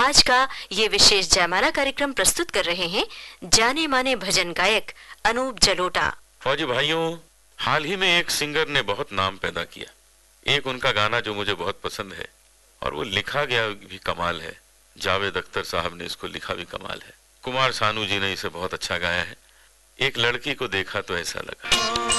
आज का ये विशेष जयमाला कार्यक्रम प्रस्तुत कर रहे हैं जाने माने भजन गायक अनूप जलोटा। फौजी भाइयों, हाल ही में एक सिंगर ने बहुत नाम पैदा किया। एक उनका गाना जो मुझे बहुत पसंद है और वो लिखा गया भी कमाल है। जावेद अख्तर साहब ने इसको लिखा भी कमाल है। कुमार सानू जी ने इसे बहुत अच्छा गाया है। एक लड़की को देखा तो ऐसा लगा।